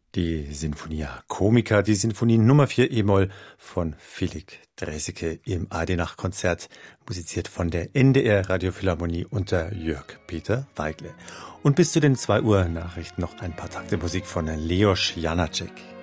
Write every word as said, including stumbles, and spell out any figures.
Die Sinfonia Comica, die Sinfonie Nummer vier E-Moll von Philipp Draeseke im A D Nachtkonzert, musiziert von der N D R Radiophilharmonie unter Jörg Peter Weigle. Und bis zu den zwei Uhr Nachrichten noch ein paar Takte Musik von Leos Janáček.